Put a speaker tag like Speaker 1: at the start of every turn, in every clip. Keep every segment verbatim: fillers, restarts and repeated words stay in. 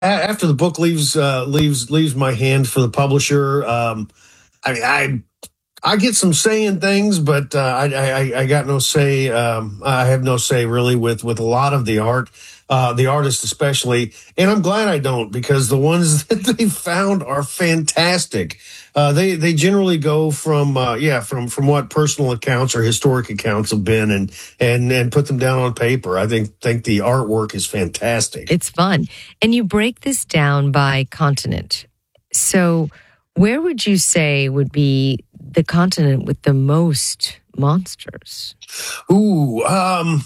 Speaker 1: after the book leaves uh, leaves leaves my hand for the publisher, um, I mean, I I get some say in things, but uh, I, I I got no say. Um, I have no say really with with a lot of the art, uh, the artists especially, and I'm glad I don't because the ones that they found are fantastic. Uh, they they generally go from uh, yeah from from what personal accounts or historic accounts have been and and and put them down on paper. I think think the artwork is fantastic.
Speaker 2: It's fun. And you break this down by continent. So, where would you say would be the continent with the most monsters?
Speaker 1: Ooh, um,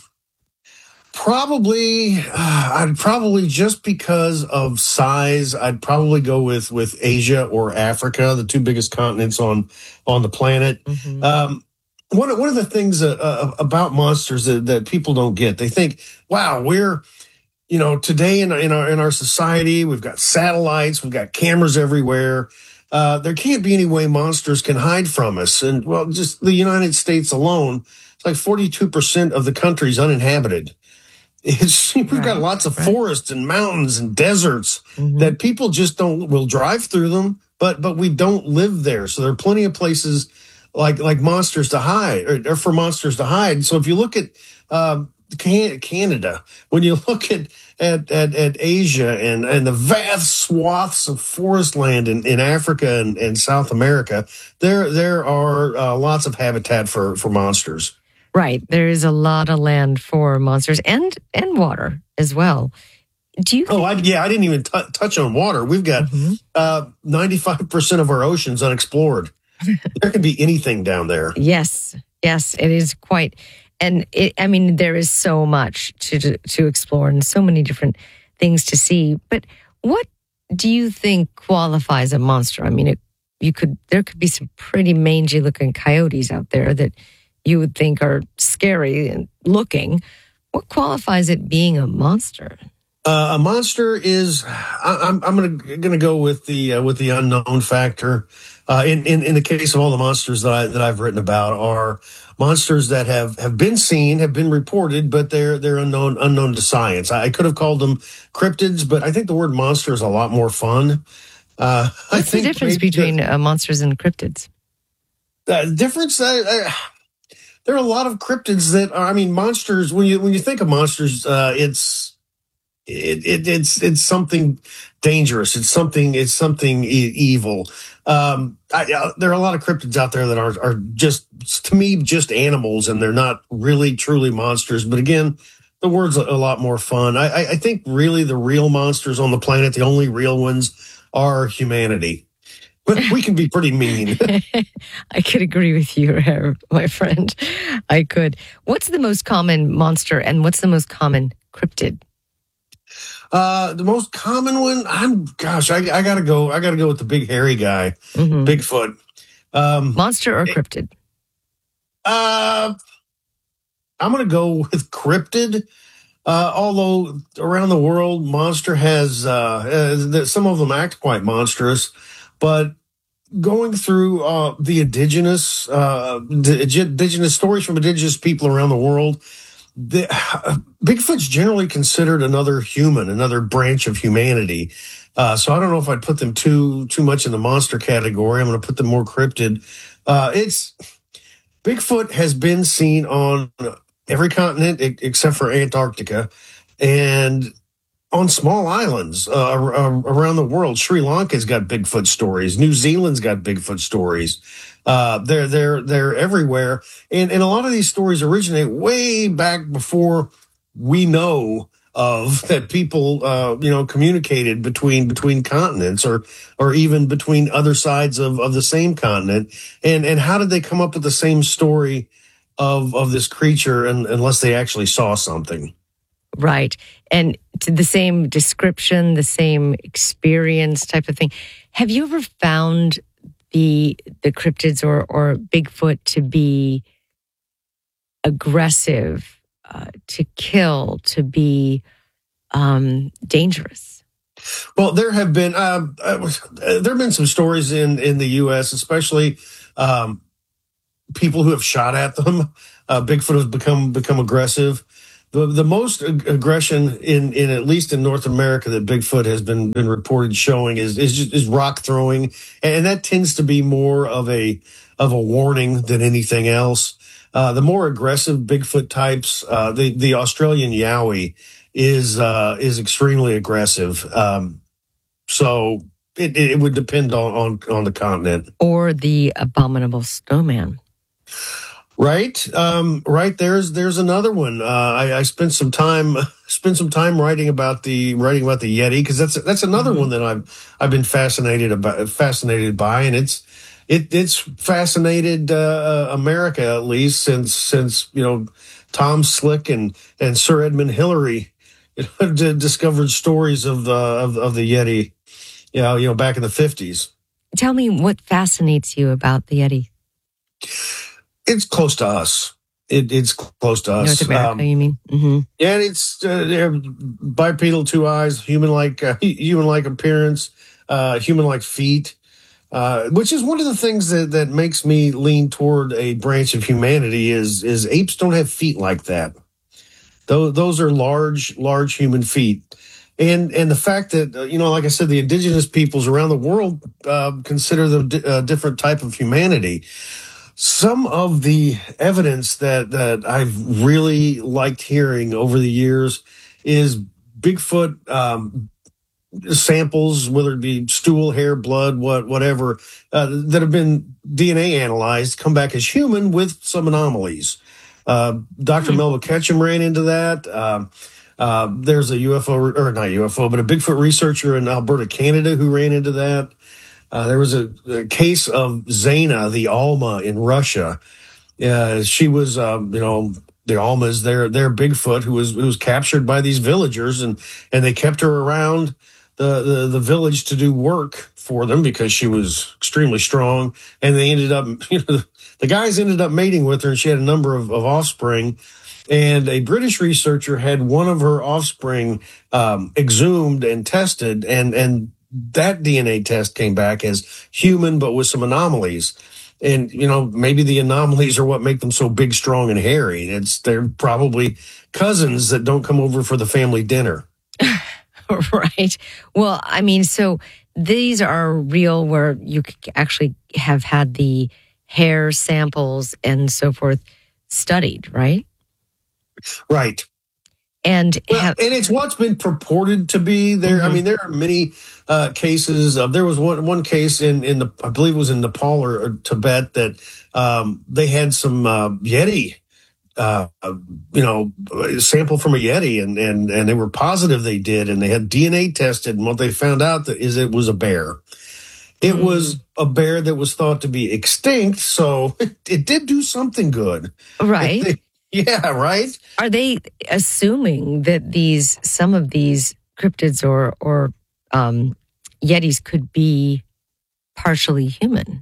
Speaker 1: probably. Uh, I'd probably just because of size, I'd probably go with with Asia or Africa, the two biggest continents on on the planet.
Speaker 2: Mm-hmm.
Speaker 1: Um, one of- one of the things uh, uh, about monsters that, that people don't get, they think, "Wow, we're." You know, today in, in our in our society, we've got satellites, we've got cameras everywhere. Uh, there can't be any way monsters can hide from us. And well, just the United States alone, it's like forty-two percent of the country's uninhabited. It's, we've got
Speaker 2: Right,
Speaker 1: lots of
Speaker 2: right.
Speaker 1: forests and mountains and deserts
Speaker 2: Mhm.
Speaker 1: that people just don't, will drive through them, but, but we don't live there. So there are plenty of places like, like monsters to hide or, or for monsters to hide. So if you look at, um, Can- Canada, when you look at, at, at, at Asia and, and the vast swaths of forest land in, in Africa and, and South America, there, there are uh, lots of habitat for, for monsters.
Speaker 2: Right. There is a lot of land for monsters and and water as well. Do you
Speaker 1: Oh,
Speaker 2: think?
Speaker 1: I, yeah, I didn't even t- touch on water. We've got
Speaker 2: Mhm.
Speaker 1: uh, ninety-five percent of our oceans unexplored. There can be anything down there.
Speaker 2: Yes. Yes, it is quite. And it, I mean, there is so much to to explore and so many different things to see. But what do you think qualifies a monster? I mean, it, you could there could be some pretty mangy looking coyotes out there that you would think are scary and looking. What qualifies it being a monster?
Speaker 1: Uh, a monster is. I, I'm I'm gonna gonna go with the uh, with the unknown factor. Uh, in, in in the case of all the monsters that I that I've written about are monsters that have, have been seen, have been reported, but they're they're unknown unknown to science. I, I could have called them cryptids, but I think the word monster is a lot more fun. Uh, I
Speaker 2: What's the
Speaker 1: think
Speaker 2: difference
Speaker 1: maybe
Speaker 2: between uh, monsters and cryptids?
Speaker 1: the uh, difference. Uh, uh, there are a lot of cryptids that are. I mean, monsters. When you when you think of monsters, uh, it's it, it it's it's something dangerous. It's something it's something e- evil. Um, I, uh, there are a lot of cryptids out there that are are just to me just animals, and they're not really truly monsters. But again, the word's a, a lot more fun. I, I, I think really the real monsters on the planet, the only real ones, are humanity. But we can be pretty mean.
Speaker 2: I could agree with you, my friend. I could. What's the most common monster and what's the most common cryptid?
Speaker 1: Uh, the most common one, I'm gosh, I, I gotta go. I gotta go with the big hairy guy,
Speaker 2: Mhm.
Speaker 1: Bigfoot. Um,
Speaker 2: Monster or cryptid?
Speaker 1: uh, I'm gonna go with cryptid. Uh, although around the world, monster has uh, uh, some of them act quite monstrous, but going through uh, the indigenous uh, the indigenous stories from indigenous people around the world, the, uh, Bigfoot's generally considered another human, another branch of humanity. Uh, so I don't know if I'd put them too too much in the monster category. I'm going to put them more cryptid. Uh, it's Bigfoot has been seen on every continent e- except for Antarctica, and on small islands uh, ar- around the world. Sri Lanka's got Bigfoot stories. New Zealand's got Bigfoot stories. Uh, they're they're they're everywhere, and and a lot of these stories originate way back before we know of that people uh, you know communicated between between continents or or even between other sides of of the same continent. And and how did they come up with the same story of of this creature, and, unless they actually saw something?
Speaker 2: Right. And to the same description, the same experience type of thing. Have you ever found the the cryptids or, or Bigfoot to be aggressive, uh, to kill, to be um, dangerous?
Speaker 1: Well, there have been uh, uh, there have been some stories in in the U S, especially um, people who have shot at them. Uh, Bigfoot has become become aggressive. the the most ag- aggression in, in at least in North America that Bigfoot has been been reported showing is is just, is rock throwing, and that tends to be more of a of a warning than anything else. Uh, the more aggressive Bigfoot types, uh, the the Australian Yowie is uh, is extremely aggressive. Um, so it, it would depend on, on on the continent.
Speaker 2: Or the abominable snowman.
Speaker 1: Right, um, right. There's there's another one. Uh, I, I spent some time spent some time writing about the writing about the Yeti, because that's that's another
Speaker 2: Mhm.
Speaker 1: one that I've I've been fascinated about fascinated by, and it's it it's fascinated uh, America, at least since since you know Tom Slick and and Sir Edmund Hillary you know, d- discovered stories of the of, of the Yeti, you know, you know back in the fifties.
Speaker 2: Tell me what fascinates you about the Yeti.
Speaker 1: It's close to us. It, it's close to us.
Speaker 2: North America,
Speaker 1: Um,
Speaker 2: you mean? Mm-hmm.
Speaker 1: Yeah, it's uh, they're bipedal, two eyes, human-like, uh, human-like appearance, uh, human-like feet, uh, which is one of the things that, that makes me lean toward a branch of humanity. Is is apes don't have feet like that. Those those are large, large human feet, and and the fact that uh, you know, like I said, the indigenous peoples around the world uh, consider them di- a different type of humanity. Some of the evidence that, that I've really liked hearing over the years is Bigfoot um, samples, whether it be stool, hair, blood, what, whatever, uh, that have been D N A analyzed, come back as human with some anomalies. Uh, Doctor
Speaker 2: Hmm.
Speaker 1: Melba Ketchum ran into that. Um uh, there's a U F O, or not U F O, but a Bigfoot researcher in Alberta, Canada, who ran into that. Uh, there was a, a case of Zaina, the Alma in Russia. Uh, she was, um, you know, the Almas, their their Bigfoot, who was who was captured by these villagers, and and they kept her around the, the the village to do work for them because she was extremely strong. And they ended up, you know, the guys ended up mating with her, and she had a number of, of offspring. And a British researcher had one of her offspring um, exhumed and tested, and and that D N A test came back as human, but with some anomalies. And you know, maybe the anomalies are what make them so big, strong, and hairy. It's they're probably cousins that don't come over for the family dinner.
Speaker 2: Right. Well, I mean, so these are real, where you c- actually have had the hair samples and so forth studied, right?
Speaker 1: Right.
Speaker 2: And
Speaker 1: Well,
Speaker 2: have,
Speaker 1: and it's what's been purported to be there. I
Speaker 2: Mhm.
Speaker 1: mean, there are many uh, cases. Of, there was one one case in in the I believe it was in Nepal or, or Tibet that um, they had some uh, Yeti, uh, you know, sample from a Yeti, and and and they were positive they did, and they had D N A tested, and what they found out that is it was a bear. It
Speaker 2: Mm.
Speaker 1: was a bear that was thought to be extinct, so it, it did do something good.
Speaker 2: right.
Speaker 1: Yeah, right.
Speaker 2: Are they assuming that these, some of these cryptids or, or um, Yetis could be partially human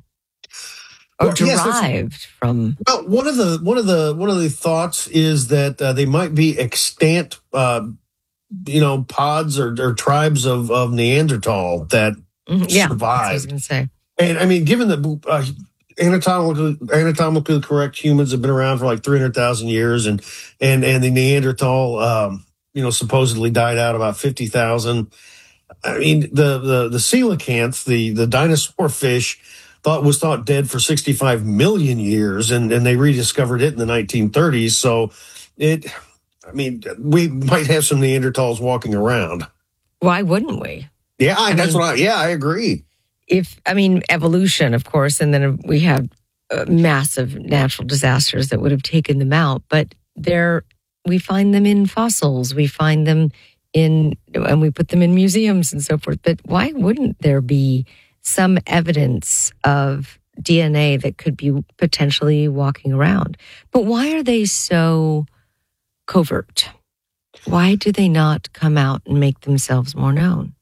Speaker 2: or
Speaker 1: Well, yes, that's
Speaker 2: derived from?
Speaker 1: well. One of the one of the one of the thoughts is that uh, they might be extant, uh, you know, pods or, or tribes of, of Neanderthal that
Speaker 2: Mhm. Yeah, that's what I was
Speaker 1: survived.
Speaker 2: going to say.
Speaker 1: And I mean, given that uh, anatomically anatomically correct humans have been around for like three hundred thousand years, and and and the Neanderthal, um, you know, supposedly died out about fifty thousand. I mean, the the the coelacanth, the the dinosaur fish, thought was thought dead for sixty-five million years, and and they rediscovered it in the nineteen thirties. So it, I mean, we might have some Neanderthals walking around.
Speaker 2: Why wouldn't we?
Speaker 1: Yeah, I,
Speaker 2: I
Speaker 1: that's
Speaker 2: mean-
Speaker 1: what I. Yeah, I agree.
Speaker 2: If, I mean, evolution, of course, and then we have uh, massive natural disasters that would have taken them out, but they're, we find them in fossils, we find them in, and we put them in museums and so forth. But why wouldn't there be some evidence of D N A that could be potentially walking around? But why are they so covert? Why do they not come out and make themselves more known?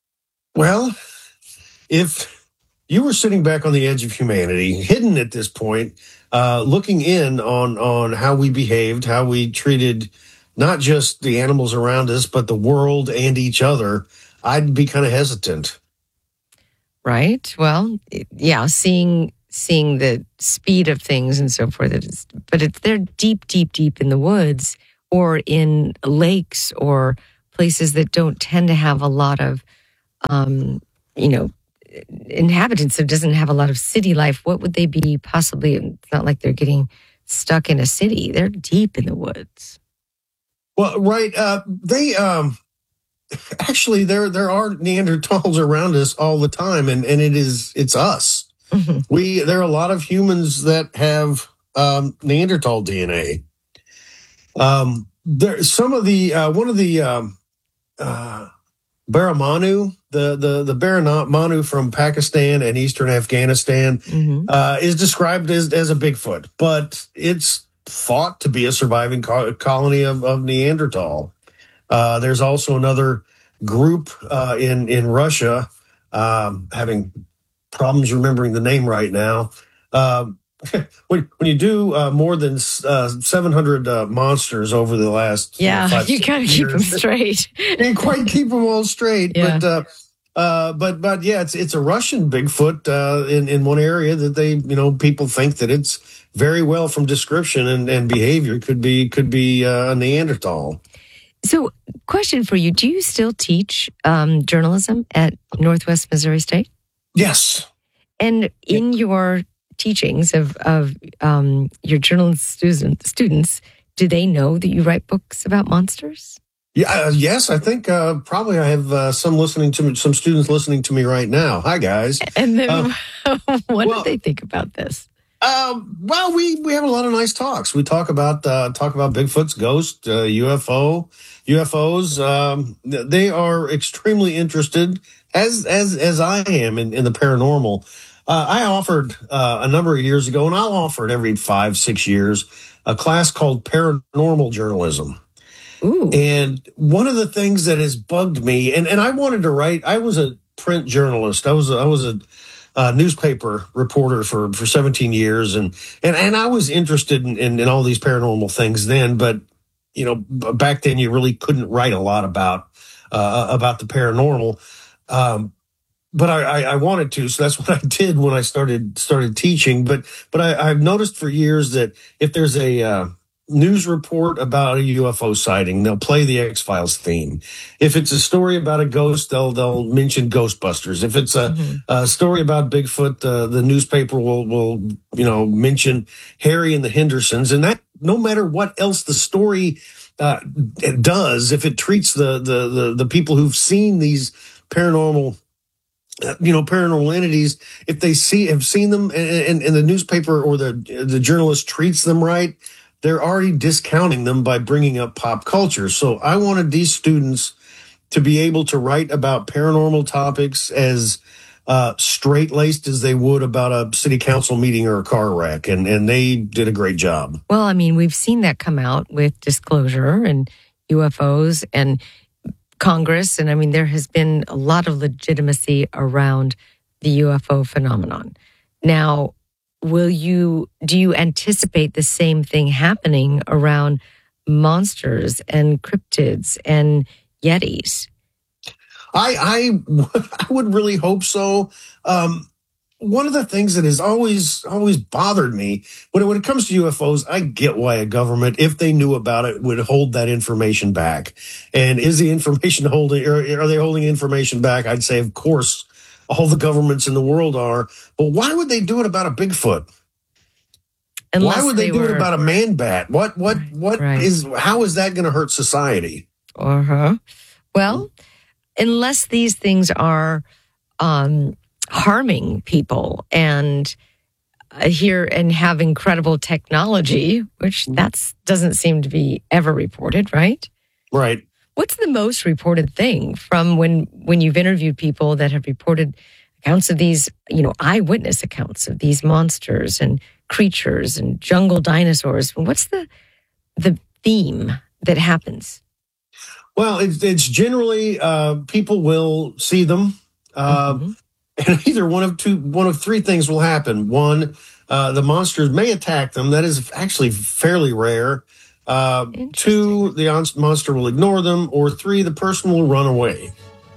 Speaker 1: Well, if you were sitting back on the edge of humanity, hidden at this point, uh, looking in on on how we behaved, how we treated not just the animals around us, but the world and each other, I'd be kind of hesitant.
Speaker 2: Right. Well, it- yeah, seeing seeing the speed of things and so forth. It is, but it's they're deep, deep, deep in the woods. or in lakes or places that don't tend to have a lot of, um, you know, inhabitants, so it doesn't have a lot of city life, what would they be possibly? It's not like they're getting stuck in a city. They're deep in the woods.
Speaker 1: Well, right. Uh, they um, actually there there are Neanderthals around us all the time, and, and it is it's us.
Speaker 2: Mm-hmm.
Speaker 1: We there are a lot of humans that have um, Neanderthal D N A. Um, there some of the uh, one of the um, uh, Baramanu, the the the Baramanu from Pakistan and eastern Afghanistan,
Speaker 2: Mm-hmm.
Speaker 1: uh, is described as as a Bigfoot, but it's thought to be a surviving co- colony of, of Neanderthal. Uh, there's also another group uh, in in Russia, um, having problems remembering the name right now. Um, when when you do uh, more than uh, seven hundred uh, monsters over the last
Speaker 2: Yeah,
Speaker 1: you, know, five,
Speaker 2: you gotta keep them straight.
Speaker 1: Can't quite keep them all straight,
Speaker 2: Yeah.
Speaker 1: but. Uh, Uh, but but yeah, it's it's a Russian Bigfoot uh, in in one area that they you know people think that it's very well from description and, and behavior could be could be uh, a Neanderthal.
Speaker 2: So, question for you: do you still teach um, journalism at Northwest Missouri State?
Speaker 1: Yes.
Speaker 2: And in your teachings of of um, your journalist student, students, do they know that you write books about monsters?
Speaker 1: Yeah, uh, yes, I think uh, probably I have uh, some listening to me, some students listening to me right now. Hi, guys.
Speaker 2: And then,
Speaker 1: Uh,
Speaker 2: what
Speaker 1: well-
Speaker 2: do they think about this?
Speaker 1: Um, well, we, we have a lot of nice talks. We talk about uh, talk about Bigfoot's ghost, uh, U F O, U F Os. Um, they are extremely interested, as as as I am in, in the paranormal. Uh, I offered uh, a number of years ago, and I'll offer it every five six years, a class called Paranormal Journalism.
Speaker 2: Ooh,
Speaker 1: And one of the things that has bugged me, and, and I wanted to write, I was a print journalist. I was a, I was a, uh newspaper reporter for, for seventeen years. And, and, and I was interested in, in, in all these paranormal things then, but you know, b- back then you really couldn't write a lot about, uh, about the paranormal. Um, but I, I, I wanted to, so that's what I did when I started, started teaching. But, but I, I've noticed for years that if there's a, uh, news report about a U F O sighting, they'll play the X-Files theme. If it's a story about a ghost, they'll they'll mention Ghostbusters. If it's a,
Speaker 2: Mhm.
Speaker 1: a story about Bigfoot, uh, the newspaper will will you know mention Harry and the Hendersons. And that no matter what else the story uh, does, if it treats the the the, the people who've seen these paranormal uh, you know, paranormal entities, if they see have seen them and, and, and the newspaper or the the journalist treats them right, they're already discounting them by bringing up pop culture. So I wanted these students to be able to write about paranormal topics as uh, straight-laced as they would about a city council meeting or a car wreck, and and they did a great job.
Speaker 2: well, I mean, we've seen that come out with disclosure and U F Os and Congress, and I mean, there has been a lot of legitimacy around the U F O phenomenon. Now, will you, do you anticipate the same thing happening around monsters and cryptids and yetis?
Speaker 1: I I, I would really hope so. Um, one of the things that has always always bothered me when it, when it comes to U F Os, I get why a government, if they knew about it, would hold that information back. And is the information holding? Or are they holding information back? I'd say, of course, all the governments in the world are. But why would they do it about a Bigfoot?
Speaker 2: Unless
Speaker 1: why would they, do
Speaker 2: were,
Speaker 1: it about a man bat? What what
Speaker 2: Right,
Speaker 1: what
Speaker 2: right.
Speaker 1: is? How is that going to hurt society?
Speaker 2: Uh-huh. Well, unless these things are um, harming people and uh, here and have incredible technology, which that's doesn't seem to be ever reported, right?
Speaker 1: Right.
Speaker 2: What's the most reported thing from when when you've interviewed people that have reported accounts of these, you know, eyewitness accounts of these monsters and creatures and jungle dinosaurs? What's the the theme that happens?
Speaker 1: Well, it's, it's generally uh, people will see them, uh,
Speaker 2: Mhm.
Speaker 1: and either one of two, one of three things will happen. One, uh, the monsters may attack them. That is actually fairly rare. Uh, two, the on- monster will ignore them, or three, the person will run away.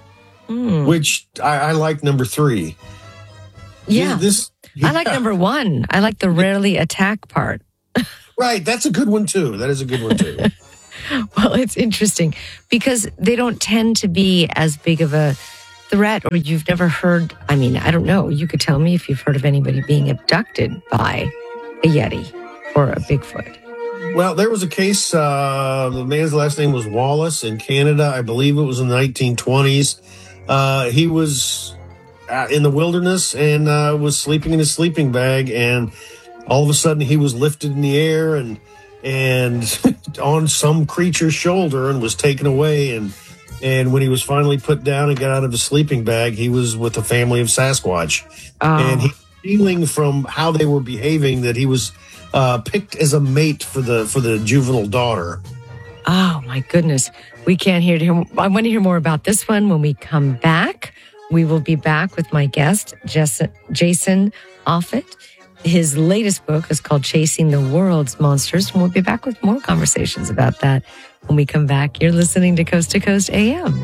Speaker 2: Mm.
Speaker 1: Which I, I like number three.
Speaker 2: Yeah.
Speaker 1: This.
Speaker 2: I like
Speaker 1: yeah,
Speaker 2: number one. I like the rarely attack part.
Speaker 1: Right, that's a good one too. That is a good one too.
Speaker 2: Well, it's interesting because they don't tend to be as big of a threat, or you've never heard, I mean, I don't know. You could tell me if you've heard of anybody being abducted by a Yeti or a Bigfoot.
Speaker 1: Well, there was a case, uh, the man's last name was Wallace in Canada. I believe it was in the nineteen twenties. Uh, he was uh, in the wilderness and uh, was sleeping in his sleeping bag, and all of a sudden he was lifted in the air and and on some creature's shoulder and was taken away. And and when he was finally put down and got out of his sleeping bag, he was with a family of Sasquatch.
Speaker 2: Oh.
Speaker 1: And he feeling from how they were behaving that he was uh, picked as a mate for the for the juvenile daughter.
Speaker 2: Oh, my goodness. We can't hear. I want to hear more about this one when we come back. We will be back with my guest, Jason Offutt. His latest book is called Chasing the World's Monsters. And we'll be back with more conversations about that when we come back. You're listening to Coast to Coast A M.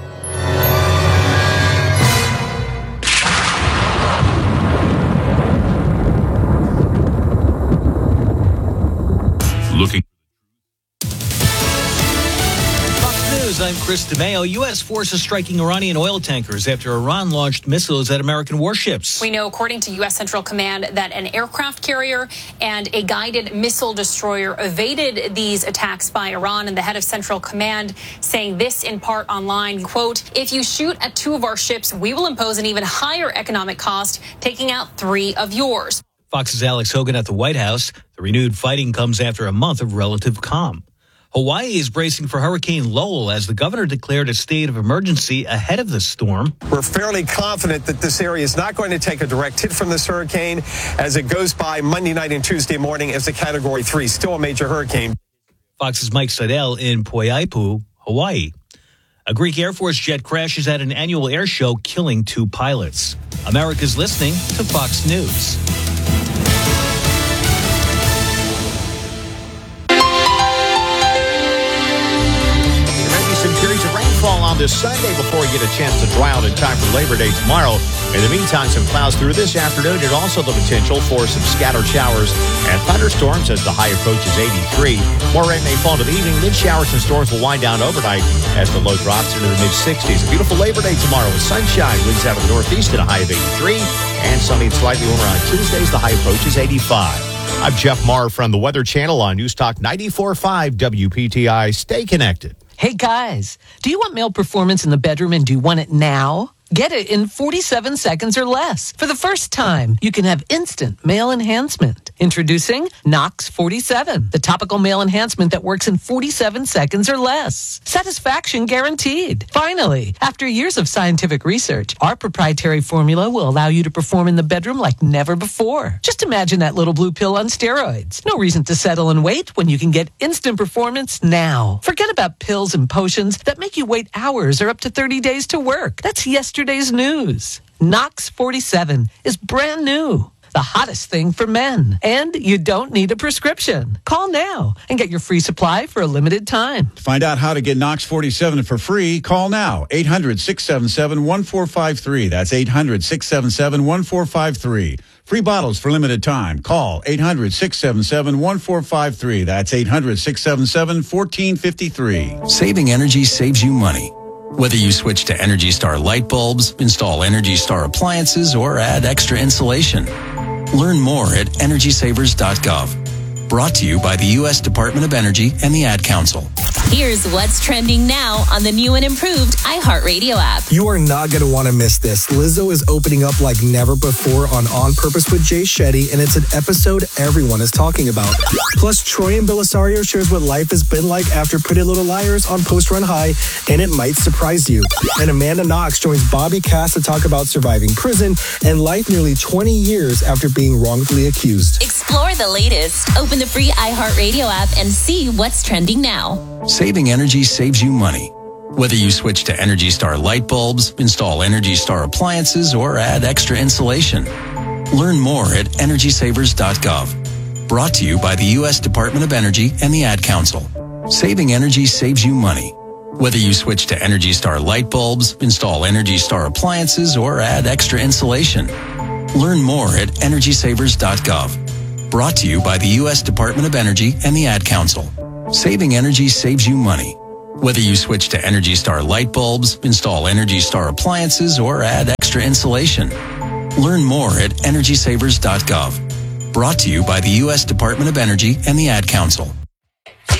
Speaker 3: Looking. I'm Chris DeMeo. U S forces striking Iranian oil tankers after Iran launched missiles at American warships.
Speaker 4: We know, according to U S Central Command, that an aircraft carrier and a guided missile destroyer evaded these attacks by Iran. And the head of Central Command saying this in part online, quote, "If you shoot at two of our ships, we will impose an even higher economic cost, taking out three of yours."
Speaker 3: Fox's Alex Hogan at the White House. The renewed fighting comes after a month of relative calm. Hawaii is bracing for Hurricane Lowell as the governor declared a state of emergency ahead of the storm.
Speaker 5: We're fairly confident that this area is not going to take a direct hit from this hurricane as it goes by Monday night and Tuesday morning as a Category three, still a major hurricane.
Speaker 3: Fox's Mike Seidel in Poiapu, Hawaii. A Greek Air Force jet crashes at an annual air show, killing two pilots. America's listening to Fox News.
Speaker 6: Periods of rainfall on this Sunday before we get a chance to dry out in time for Labor Day tomorrow. In the meantime, some clouds through this afternoon and also the potential for some scattered showers and thunderstorms as the high approaches eighty-three. More rain may fall into the evening. Then showers and storms will wind down overnight as the low drops into the mid-sixties. A beautiful Labor Day tomorrow with sunshine. Winds out of the northeast at a high of eighty-three. And sunny and slightly warmer on Tuesdays. The high approaches eighty-five. I'm Jeff Marr from the Weather Channel on News Talk ninety-four point five W P T I. Stay connected.
Speaker 7: Hey guys, do you want male performance in the bedroom and do you want it now? Get it in forty-seven seconds or less. For the first time, you can have instant male enhancement. Introducing Nox forty-seven, the topical male enhancement that works in forty-seven seconds or less. Satisfaction guaranteed. Finally, after years of scientific research, our proprietary formula will allow you to perform in the bedroom like never before. Just imagine that little blue pill on steroids. No reason to settle and wait when you can get instant performance now. Forget about pills and potions that make you wait hours or up to thirty days to work. That's yesterday's news. Nox forty-seven is brand new. The hottest thing for men. And you don't need a prescription. Call now and get your free supply for a limited time.
Speaker 8: To find out how to get Nox forty-seven for free, call now. eight hundred, six seven seven, one four five three. That's eight hundred, six seven seven, one four five three. Free bottles for limited time. Call eight hundred, six seven seven, one four five three. That's eight hundred, six seven seven, one four five three.
Speaker 9: Saving energy saves you money. Whether you switch to Energy Star light bulbs, install Energy Star appliances, or add extra insulation. Learn more at energy savers dot gov. Brought to you by the U S Department of Energy and the Ad Council.
Speaker 10: Here's what's trending now on the new and improved iHeartRadio app.
Speaker 11: You are not going to want to miss this. Lizzo is opening up like never before on On Purpose with Jay Shetty, and it's an episode everyone is talking about. Plus, Troy and Belisario shares what life has been like after Pretty Little Liars on Post Run High, and it might surprise you. And Amanda Knox joins Bobby Cass to talk about surviving prison and life nearly twenty years after being wrongfully accused.
Speaker 10: Explore the latest. Open the free iHeartRadio app and see what's trending now.
Speaker 9: Saving energy saves you money. Whether you switch to Energy Star light bulbs, install Energy Star appliances, or add extra insulation. Learn more at energy savers dot gov. Brought to you by the U S Department of Energy and the Ad Council. Saving energy saves you money. Whether you switch to Energy Star light bulbs, install Energy Star appliances, or add extra insulation. Learn more at energy savers dot gov. Brought to you by the U S Department of Energy and the Ad Council. Saving energy saves you money. Whether you switch to Energy Star light bulbs, install Energy Star appliances, or add extra insulation. Learn more at energy savers dot gov. Brought to you by the U S Department of Energy and the Ad Council.